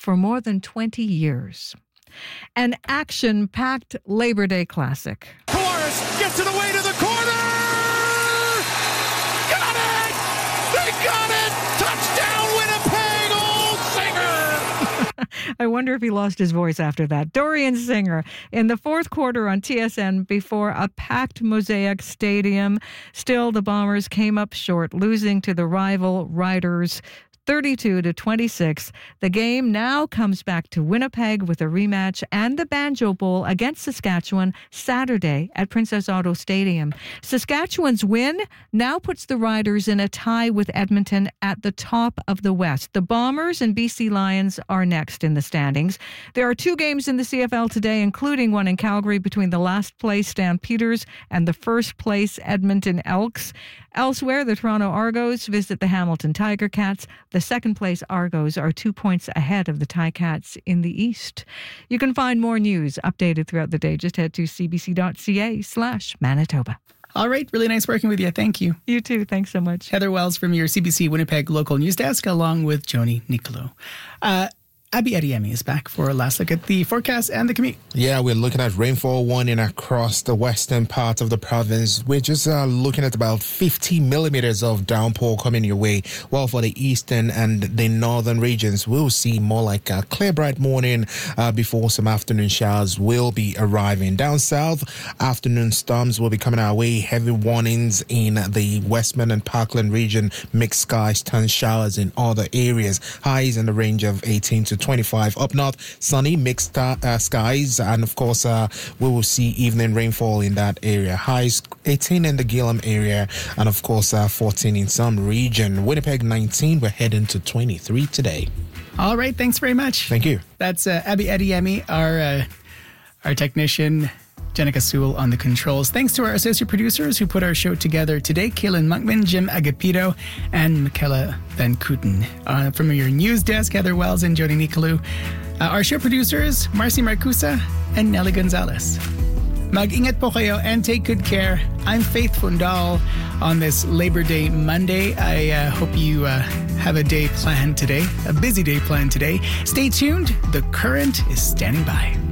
for more than 20 years. An action-packed Labor Day classic. Coors gets it away to the corner! Got it! They got it! Touchdown Winnipeg! Old Singer! I wonder if he lost his voice after that. Dorian Singer in the fourth quarter on TSN before a packed Mosaic Stadium. Still, the Bombers came up short, losing to the rival Riders 32-26. The game now comes back to Winnipeg with a rematch and the Banjo Bowl against Saskatchewan Saturday at Princess Auto Stadium. Saskatchewan's win now puts the Riders in a tie with Edmonton at the top of the West. The Bombers and BC Lions are next in the standings. There are 2 games in the CFL today, including one in Calgary between the last place Stampeders and the first place Edmonton Elks. Elsewhere, the Toronto Argos visit the Hamilton Tiger Cats. The second place Argos are 2 points ahead of the Ticats in the East. You can find more news updated throughout the day. Just head to cbc.ca/Manitoba. All right. Really nice working with you. Thank you. You too. Thanks so much. Heather Wells from your CBC Winnipeg local news desk, along with Joni Nicolo. Abby Adiemi is back for a last look at the forecast and the commute. Yeah, we're looking at rainfall warning across the western part of the province. We're just looking at about 50 millimeters of downpour coming your way. While for the eastern and the northern regions, we'll see more like a clear, bright morning before some afternoon showers will be arriving. Down south, afternoon storms will be coming our way. Heavy warnings in the Westman and Parkland region. Mixed skies, turn showers in other areas. Highs in the range of 18 to 25. Up north, sunny, mixed skies, and of course, we will see evening rainfall in that area. Highs 18 in the Gillam area, and of course, 14 in some region. Winnipeg 19, we're heading to 23 today. All right, thanks very much. Thank you. That's Abby Adiemi, our technician. Jenica Sewell on the controls. Thanks to our associate producers who put our show together today, Kaylin Monkman, Jim Agapito, and Michaela Van Kooten. From your news desk, Heather Wells and Joni Nicolo. Our show producers, Marcy Marcusa and Nelly Gonzalez. Mag-ingat po kayo and take good care. I'm Faith Fundal on this Labor Day Monday. I hope you have a day planned today, a busy day planned today. Stay tuned. The Current is standing by.